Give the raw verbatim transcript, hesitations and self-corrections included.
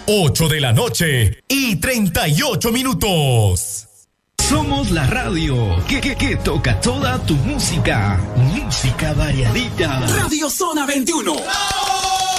ocho de la noche y treinta y ocho minutos. Somos la radio que, que, que toca toda tu música. Música variadita. Radio Zona veintiuno.